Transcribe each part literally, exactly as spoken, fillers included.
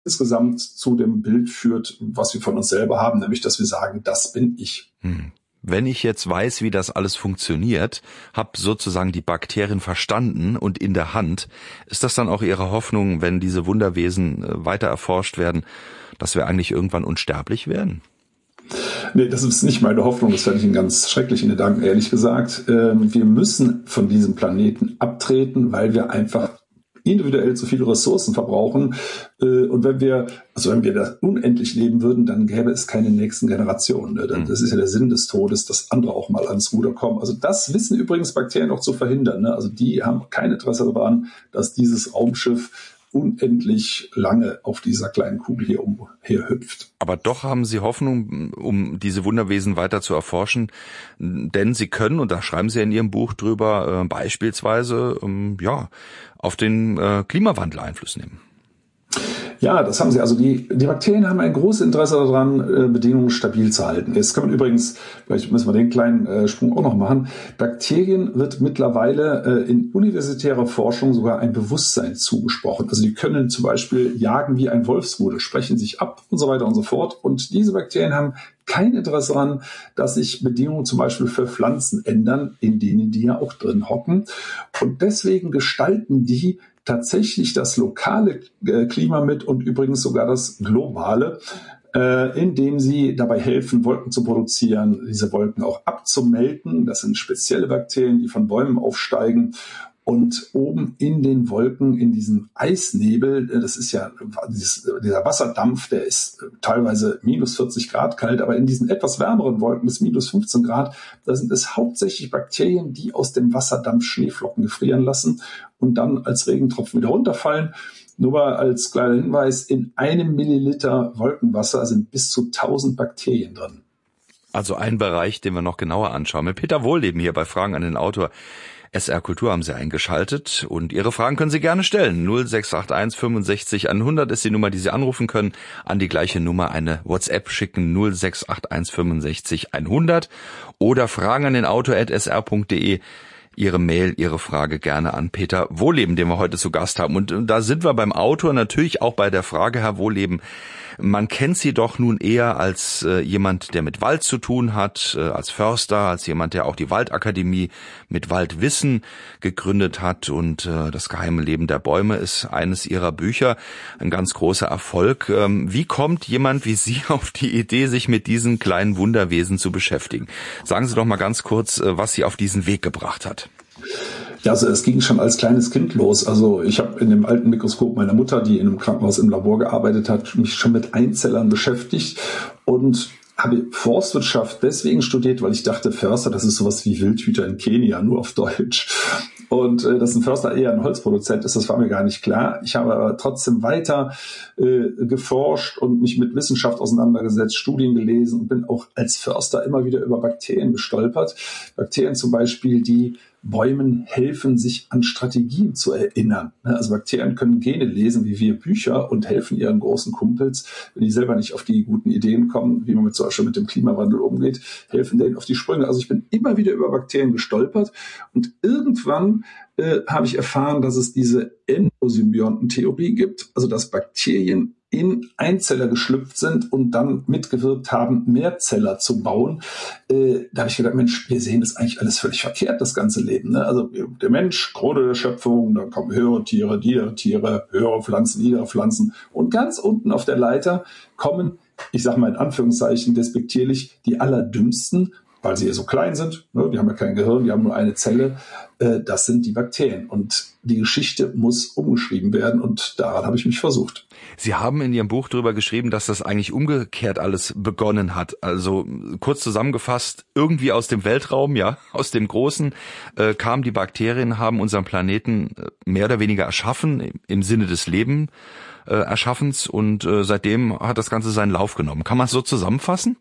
insgesamt zu dem Bild führt, was wir von uns selber haben, nämlich, dass wir sagen, das bin ich. Hm. Wenn ich jetzt weiß, wie das alles funktioniert, habe sozusagen die Bakterien verstanden und in der Hand, ist das dann auch Ihre Hoffnung, wenn diese Wunderwesen weiter erforscht werden, dass wir eigentlich irgendwann unsterblich werden? Nee, das ist nicht meine Hoffnung, das fände ich einen ganz schrecklichen Gedanken, ehrlich gesagt. Wir müssen von diesem Planeten abtreten, weil wir einfach individuell zu viele Ressourcen verbrauchen. Und wenn wir, also wenn wir das unendlich leben würden, dann gäbe es keine nächsten Generationen. Das ist ja der Sinn des Todes, dass andere auch mal ans Ruder kommen. Also das wissen übrigens Bakterien auch zu verhindern. Also die haben kein Interesse daran, dass dieses Raumschiff unendlich lange auf dieser kleinen Kugel hier umher hüpft. Aber doch haben Sie Hoffnung, um diese Wunderwesen weiter zu erforschen, denn Sie können, und da schreiben Sie in Ihrem Buch drüber, äh, beispielsweise ähm, ja auf den äh, Klimawandel Einfluss nehmen. Ja, das haben sie. Also die, die Bakterien haben ein großes Interesse daran, Bedingungen stabil zu halten. Jetzt kann man übrigens, vielleicht müssen wir den kleinen äh, Sprung auch noch machen, Bakterien wird mittlerweile äh, in universitärer Forschung sogar ein Bewusstsein zugesprochen. Also die können zum Beispiel jagen wie ein Wolfsrudel, sprechen sich ab und so weiter und so fort. Und diese Bakterien haben kein Interesse daran, dass sich Bedingungen zum Beispiel für Pflanzen ändern, in denen die ja auch drin hocken. Und deswegen gestalten die tatsächlich das lokale Klima mit und übrigens sogar das globale, äh, indem sie dabei helfen, Wolken zu produzieren, diese Wolken auch abzumelden. Das sind spezielle Bakterien, die von Bäumen aufsteigen. Und oben in den Wolken, in diesem Eisnebel, das ist ja dieses, dieser Wasserdampf, der ist teilweise minus vierzig Grad kalt, aber in diesen etwas wärmeren Wolken bis minus fünfzehn Grad, da sind es hauptsächlich Bakterien, die aus dem Wasserdampf Schneeflocken gefrieren lassen und dann als Regentropfen wieder runterfallen. Nur mal als kleiner Hinweis, in einem Milliliter Wolkenwasser sind bis zu tausend Bakterien drin. Also ein Bereich, den wir noch genauer anschauen. Mit Peter Wohlleben hier bei Fragen an den Autor. S R Kultur haben Sie eingeschaltet und Ihre Fragen können Sie gerne stellen. null sechs acht eins fünfundsechzig hundert ist die Nummer, die Sie anrufen können. An die gleiche Nummer eine WhatsApp schicken, null sechs acht eins fünfundsechzig hundert oder Fragen an den Autor at s r punkt d e. Ihre Mail, Ihre Frage gerne an Peter Wohlleben, den wir heute zu Gast haben. Und da sind wir beim Autor natürlich auch bei der Frage, Herr Wohlleben, man kennt Sie doch nun eher als äh, jemand, der mit Wald zu tun hat, äh, als Förster, als jemand, der auch die Waldakademie mit Waldwissen gegründet hat. Und äh, das geheime Leben der Bäume ist eines Ihrer Bücher, ein ganz großer Erfolg. Ähm, wie kommt jemand wie Sie auf die Idee, sich mit diesen kleinen Wunderwesen zu beschäftigen? Sagen Sie doch mal ganz kurz, äh, was Sie auf diesen Weg gebracht hat. Ja, also es ging schon als kleines Kind los. Also ich habe in dem alten Mikroskop meiner Mutter, die in einem Krankenhaus im Labor gearbeitet hat, mich schon mit Einzellern beschäftigt und habe Forstwirtschaft deswegen studiert, weil ich dachte, Förster, das ist sowas wie Wildhüter in Kenia, nur auf Deutsch. Und äh, dass ein Förster eher ein Holzproduzent ist, das war mir gar nicht klar. Ich habe aber trotzdem weiter äh, geforscht und mich mit Wissenschaft auseinandergesetzt, Studien gelesen und bin auch als Förster immer wieder über Bakterien gestolpert. Bakterien zum Beispiel, die Bäumen helfen, sich an Strategien zu erinnern. Also Bakterien können Gene lesen, wie wir Bücher, und helfen ihren großen Kumpels, wenn die selber nicht auf die guten Ideen kommen, wie man mit zum Beispiel mit dem Klimawandel umgeht, helfen denen auf die Sprünge. Also ich bin immer wieder über Bakterien gestolpert und irgendwann äh, habe ich erfahren, dass es diese Endosymbionten-Theorie gibt, also dass Bakterien in Einzeller geschlüpft sind und dann mitgewirkt haben, Mehrzeller zu bauen. Äh, da habe ich gedacht, Mensch, wir sehen das eigentlich alles völlig verkehrt, das ganze Leben. Ne? Also der Mensch, Krone der Schöpfung, dann kommen höhere Tiere, niedere Tiere, höhere Pflanzen, niedere Pflanzen. Und ganz unten auf der Leiter kommen, ich sage mal in Anführungszeichen despektierlich, die Allerdümmsten, weil sie ja so klein sind, ne? Die haben ja kein Gehirn, die haben nur eine Zelle, äh, das sind die Bakterien. Und die Geschichte muss umgeschrieben werden und daran habe ich mich versucht. Sie haben in Ihrem Buch darüber geschrieben, dass das eigentlich umgekehrt alles begonnen hat. Also kurz zusammengefasst, irgendwie aus dem Weltraum, ja, aus dem Großen, äh, kamen die Bakterien, haben unseren Planeten mehr oder weniger erschaffen, im Sinne des Leben äh, Erschaffens, und äh, seitdem hat das Ganze seinen Lauf genommen. Kann man es so zusammenfassen?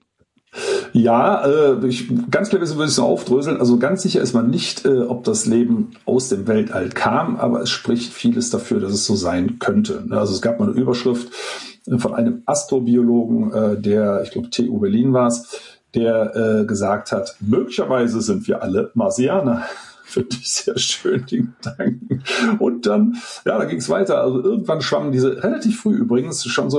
Ja, äh, ich, ganz klar würde ich es so aufdröseln. Also ganz sicher ist man nicht, äh, ob das Leben aus dem Weltall kam, aber es spricht vieles dafür, dass es so sein könnte. Also es gab mal eine Überschrift von einem Astrobiologen, äh, der, ich glaube, T U Berlin war es, der äh, gesagt hat, möglicherweise sind wir alle Marsianer. Finde ich sehr schön, die Gedanken. Und dann, ja, da ging es weiter. Also irgendwann schwammen diese, relativ früh übrigens, schon so